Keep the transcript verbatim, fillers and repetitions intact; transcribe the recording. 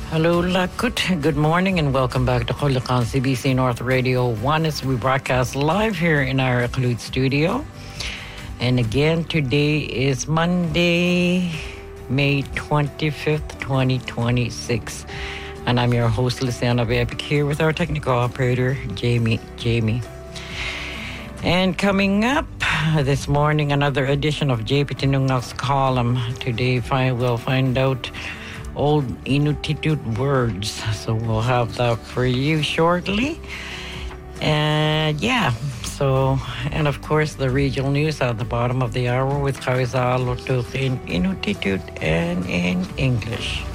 Hello, Lakut. Good morning and welcome back to Khulakan C B C North Radio one as we broadcast live here in our Khulud studio. And again, today is Monday, May twenty-fifth, twenty twenty-six. And I'm your host, Luciana Bepic, here with our technical operator, Jamie. Jamie. And coming up this morning, another edition of J P Tinungak's column. Today, we'll find out old Inuktitut words. So we'll have that for you shortly. And yeah, so, and of course, the regional news at the bottom of the hour with Kawisa Lotuk in Inuktitut and in English.